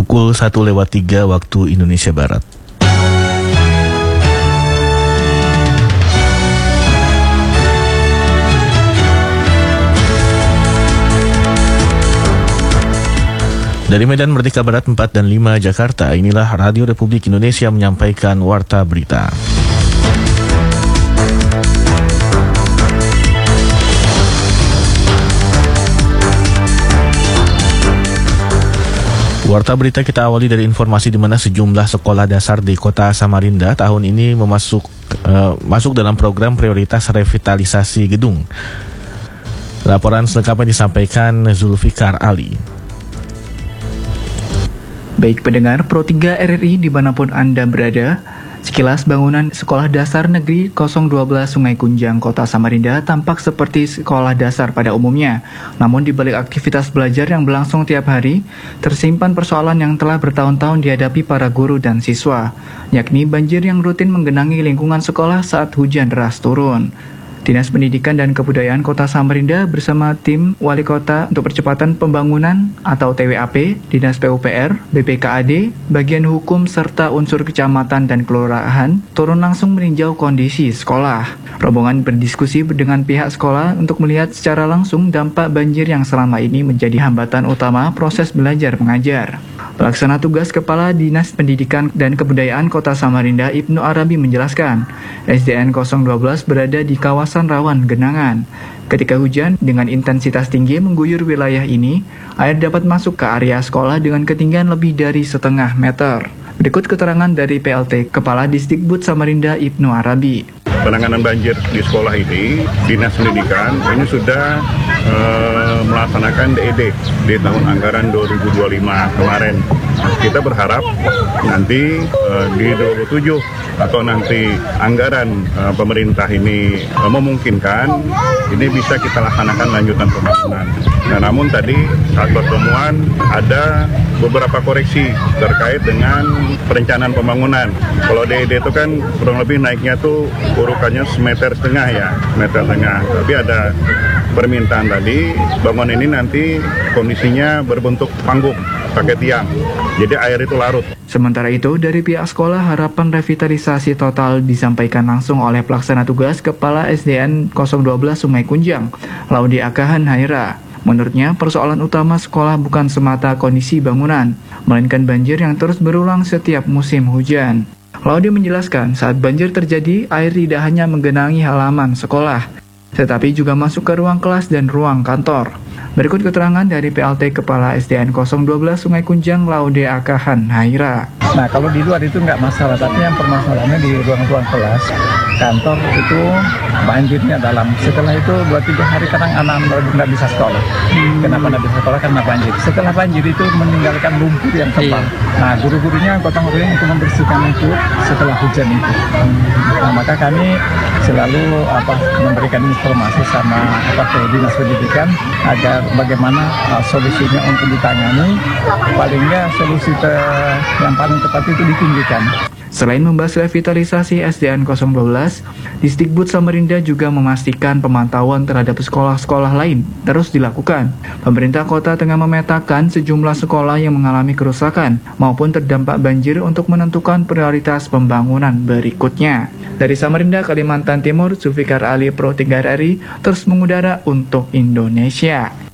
pukul 1:03 waktu Indonesia Barat. Dari Medan Merdeka Barat 4 dan 5 Jakarta, inilah Radio Republik Indonesia menyampaikan Warta Berita. Warta berita kita awali dari informasi di mana sejumlah sekolah dasar di Kota Samarinda tahun ini masuk dalam program prioritas revitalisasi gedung. Laporan selengkapnya disampaikan Zulfikar Ali. Baik pendengar Pro 3 RRI dimanapun Anda berada, sekilas bangunan Sekolah Dasar Negeri 012 Sungai Kunjang, Kota Samarinda tampak seperti sekolah dasar pada umumnya. Namun di balik aktivitas belajar yang berlangsung tiap hari, tersimpan persoalan yang telah bertahun-tahun dihadapi para guru dan siswa, yakni banjir yang rutin menggenangi lingkungan sekolah saat hujan deras turun. Dinas Pendidikan dan Kebudayaan Kota Samarinda bersama tim Wali Kota untuk Percepatan Pembangunan atau TWAP, Dinas PUPR, BPKAD, Bagian Hukum serta unsur kecamatan dan kelurahan turun langsung meninjau kondisi sekolah. Rombongan berdiskusi dengan pihak sekolah untuk melihat secara langsung dampak banjir yang selama ini menjadi hambatan utama proses belajar mengajar. Pelaksana tugas Kepala Dinas Pendidikan dan Kebudayaan Kota Samarinda Ibnu Arabi menjelaskan, SDN 012 berada di kawasan rawan genangan. Ketika hujan dengan intensitas tinggi mengguyur wilayah ini, air dapat masuk ke area sekolah dengan ketinggian lebih dari 1,5 meter. Berikut keterangan dari PLT Kepala Disdikbud Samarinda Ibnu Arabi. Penanganan banjir di sekolah ini, Dinas Pendidikan ini sudah melaksanakan DED di tahun anggaran 2025 kemarin. Kita berharap nanti di 27 atau nanti anggaran pemerintah ini memungkinkan, ini bisa kita laksanakan lanjutan pembangunan. Nah, namun tadi saat pertemuan ada beberapa koreksi terkait dengan perencanaan pembangunan. Kalau DED itu kan kurang lebih naiknya tuh urukannya 1,5 meter ya, 1,5 meter. Tapi ada permintaan tadi, bangunan ini nanti kondisinya berbentuk panggung, pakai tiang. Jadi air itu larut. Sementara itu, dari pihak sekolah harapan revitalisasi total disampaikan langsung oleh pelaksana tugas Kepala SDN 012 Sungai Kunjang, Laude Akahan Haira. Menurutnya, persoalan utama sekolah bukan semata kondisi bangunan, melainkan banjir yang terus berulang setiap musim hujan. Laude menjelaskan, saat banjir terjadi, air tidak hanya menggenangi halaman sekolah, tetapi juga masuk ke ruang kelas dan ruang kantor. Berikut keterangan dari PLT Kepala SDN 012 Sungai Kunjang, Laude Akahan Haira. Nah, kalau di luar itu nggak masalah, tapi yang permasalahannya di ruang-ruang kelas, kantor itu banjirnya dalam. Setelah itu 2-3 hari kadang anak-anak nggak bisa sekolah. Kenapa nggak bisa sekolah? Karena banjir. Setelah banjir itu meninggalkan lumpur yang tebal. Nah, guru-gurunya gotong royong untuk membersihkan itu setelah hujan itu. Nah, maka kami selalu memberikan informasi sama ke Dinas Pendidikan agar bagaimana solusinya untuk ditangani. Paling nggak solusi yang paling tepat itu ditinggikan. Selain membahas revitalisasi SDN 012, Disdikbud Samarinda juga memastikan pemantauan terhadap sekolah-sekolah lain terus dilakukan. Pemerintah kota tengah memetakan sejumlah sekolah yang mengalami kerusakan maupun terdampak banjir untuk menentukan prioritas pembangunan berikutnya. Dari Samarinda, Kalimantan Timur, Zulfikar Ali, Pro 3 RRI, terus mengudara untuk Indonesia.